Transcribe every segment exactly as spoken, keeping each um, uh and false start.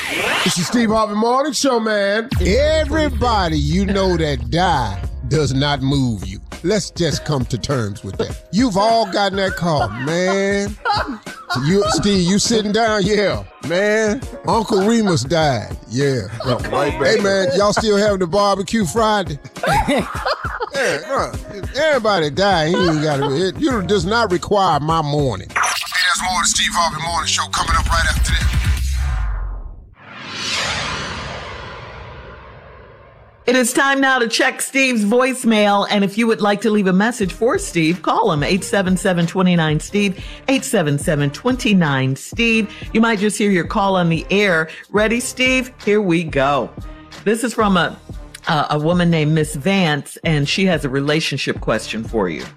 This is Steve Harvey Morning Show, man. Everybody you know that die does not move you. Let's just come to terms with that. You've all gotten that call, man. You, Steve, you sitting down? Yeah, man. Uncle Remus died. Yeah. Right, hey, man, y'all still having the barbecue Friday? Yeah, no, everybody died. He ain't got it. It you does not require my morning. Hey, that's more of the Steve Harvey Morning Show coming up right after this. It is time now to check Steve's voicemail. And if you would like to leave a message for Steve, call him eight seven seven, two nine, Steve, eight seven seven, two nine, Steve. You might just hear your call on the air. Ready, Steve? Here we go. This is from a, uh, a woman named Miss Vance, and she has a relationship question for you.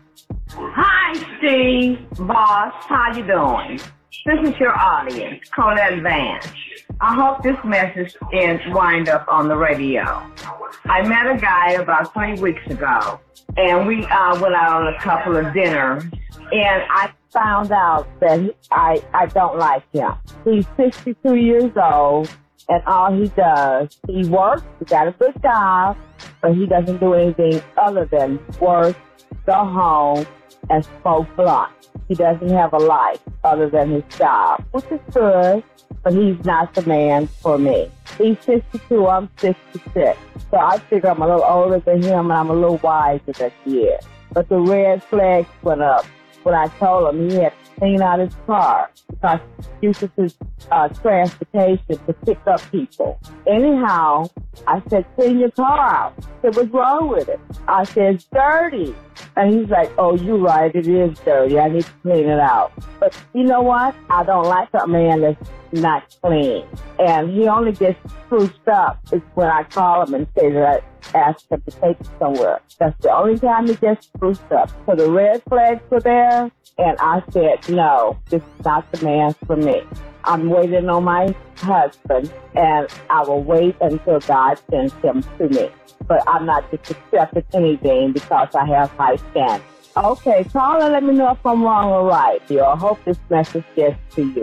Hi, Steve, boss. How you doing? This is your audience, Colette Vance. I hope this message is wind up on the radio. I met a guy about three weeks ago, and we uh, went out on a couple of dinners, and I found out that he, I, I don't like him. He's sixty-two years old, and all he does, he works, he got a good job, but he doesn't do anything other than work, go home, and smoke blunt. He doesn't have a life other than his job, which is good, but he's not the man for me. He's sixty-two, I'm sixty-six. So I figure I'm a little older than him and I'm a little wiser than he is. But the red flags went up when I told him he had to clean out his car because he uses his uh, transportation to pick up people. Anyhow, I said, clean your car out. He said, what's wrong with it? I said, it's dirty. And he's like, oh, you're right, it is dirty. I need to clean it out. But you know what? I don't like a man that's not clean. And he only gets spruced up is when I call him and say that I asked him to take me somewhere. That's the only time he gets spruced up. So the red flags were there, and I said, no, this is not the man for me. I'm waiting on my husband, and I will wait until God sends him to me. But I'm not just accepting anything because I have high standards. Okay, call and let me know if I'm wrong or right. You I hope this message gets to you.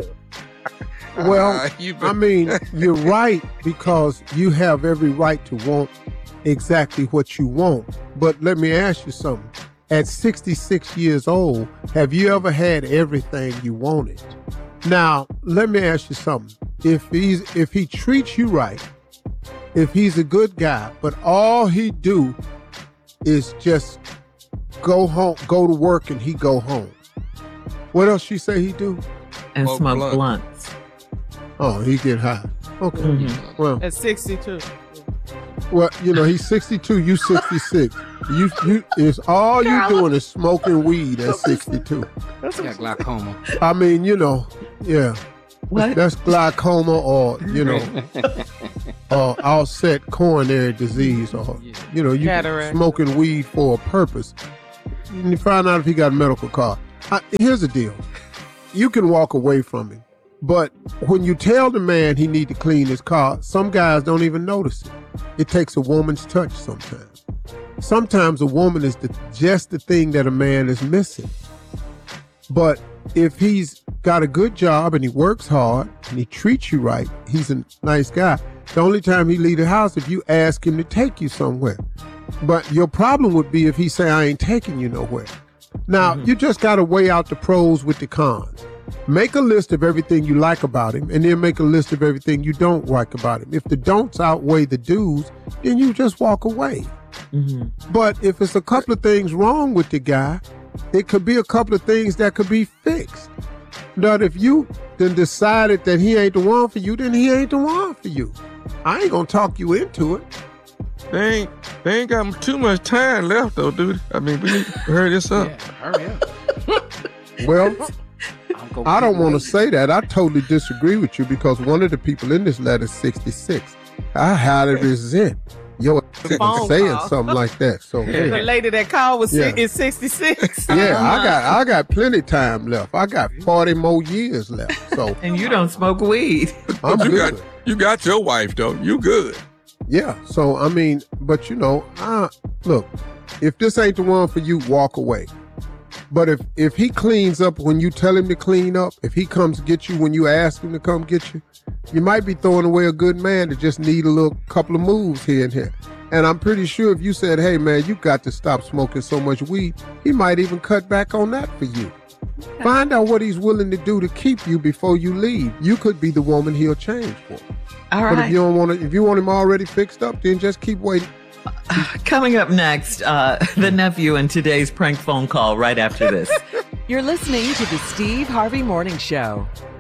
Well, Uh, you've been- I mean, you're right because you have every right to want exactly what you want. But let me ask you something. At sixty-six years old, have you ever had everything you wanted? Now, let me ask you something. If he's if he treats you right, if he's a good guy, but all he do is just go home, go to work, and he go home. What else you say he do? And Smoke smoke blunt. blunts. Oh, he get high. Okay. Mhm. Well, At sixty-two. well, you know, he's sixty-two, you sixty-six. You, you, is all you doing is smoking weed at sixty-two. Got glaucoma. I mean, you know, yeah. What? That's glaucoma or, you know, uh, offset coronary disease or, you know, you Cataract. smoking weed for a purpose. And you find out if he got a medical card. I, here's the deal. You can walk away from him. But when you tell the man he need to clean his car, some guys don't even notice it. It takes a woman's touch sometimes. Sometimes a woman is the, just the thing that a man is missing. But if he's got a good job and he works hard and he treats you right, he's a nice guy. The only time he leave the house if you ask him to take you somewhere. But your problem would be if he say, I ain't taking you nowhere. Now, mm-hmm. you just got to weigh out the pros with the cons. Make a list of everything you like about him and then make a list of everything you don't like about him. If the don'ts outweigh the do's, then you just walk away. Mm-hmm. But if it's a couple of things wrong with the guy, it could be a couple of things that could be fixed. But if you then decided that he ain't the one for you, then he ain't the one for you. I ain't gonna talk you into it. They ain't, they ain't got too much time left, though, dude. I mean, we need to hurry this up. Yeah, hurry up. Well, Uncle I don't Pete want to wait. say that. I totally disagree with you because one of the people in this letter is sixty-six. I highly resent your phone saying call. something like that. So, The hey, lady that called was Yeah. is sixty-six. yeah, I got I got plenty time left. I got forty more years left. So And you don't smoke weed. I'm you good. got you got your wife, though. You good. Yeah. So I mean, but you know, uh, look, if this ain't the one for you, walk away. But if, if he cleans up when you tell him to clean up, if he comes get you when you ask him to come get you, you might be throwing away a good man that just need a little couple of moves here and here. And I'm pretty sure if you said, hey, man, you got to stop smoking so much weed, he might even cut back on that for you. Find out what he's willing to do to keep you before you leave. You could be the woman he'll change for. All But right. if you don't want to, if you want him already fixed up, then just keep waiting. Coming up next, uh, the nephew in today's prank phone call right after this. You're listening to the Steve Harvey Morning Show.